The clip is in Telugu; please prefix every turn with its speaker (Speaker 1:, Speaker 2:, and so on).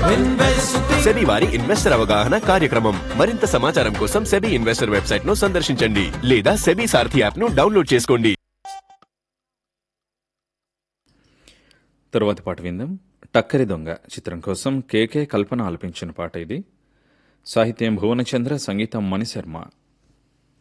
Speaker 1: సెబీ వారి ఇన్వెస్టర్ అవగాహన కార్యక్రమం. మరింత సమాచారం కోసం సెబీ ఇన్వెస్టర్ వెబ్సైట్ ను సందర్శించండి లేదా సెబీ సారథి యాప్ ను డౌన్లోడ్ చేసుకోండి.
Speaker 2: తరువాతి పాట విందాం. టక్కరి దొంగ చిత్రం కోసం కేకే కల్పన ఆలపించిన పాట ఇది. సాహిత్యం భువనచంద్ర, సంగీతం మణిశర్మ.